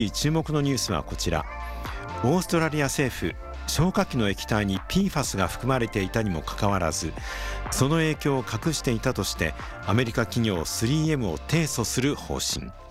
注目のニュースはこちら。オーストラリア政府、消火器の液体に PFAS が含まれていたにもかかわらず、その影響を隠していたとしてアメリカ企業 3M を提訴する方針。